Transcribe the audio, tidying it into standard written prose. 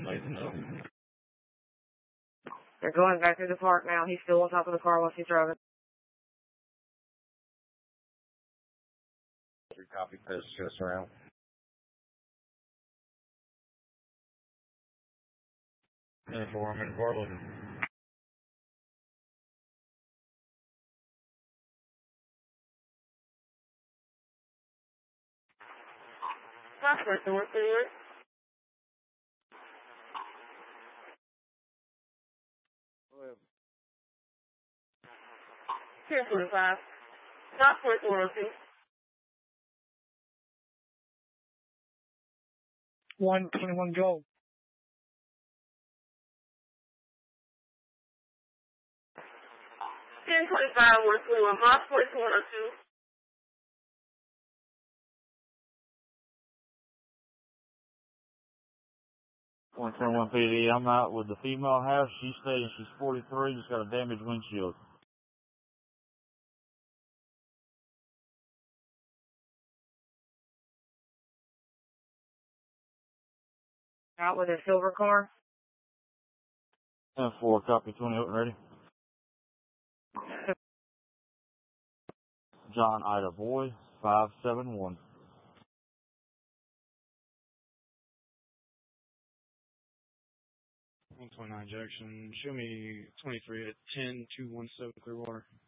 They're going back through the park now. He's still on top of the car while she's driving. Copy, paste, just around. And 4, I'm in Portland. That's right, so what's it? 10:45. Stop for it, 121 go. 10:25, 121. Box 102. 121 PD, I'm out with the female house. She's stating she's 43, just got a damaged windshield. Out with a silver car. 10-4, copy, 20 open, ready. John Ida Boy, 571. 129 Jackson, show me 23 at 10-217 Clearwater.